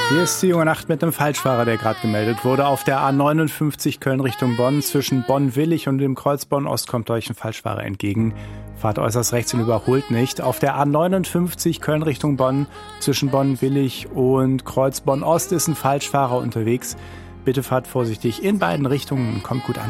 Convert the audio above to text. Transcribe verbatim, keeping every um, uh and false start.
Hier ist die junge Nacht mit einem Falschfahrer, der gerade gemeldet wurde. Auf der A neunundfünfzig Köln Richtung Bonn, zwischen Bonn-Willig und dem Kreuz Bonn-Ost kommt euch ein Falschfahrer entgegen. Fahrt äußerst rechts und überholt nicht. Auf der A neunundfünfzig Köln Richtung Bonn, zwischen Bonn-Willig und Kreuz Bonn-Ost ist ein Falschfahrer unterwegs. Bitte fahrt vorsichtig in beiden Richtungen und kommt gut an.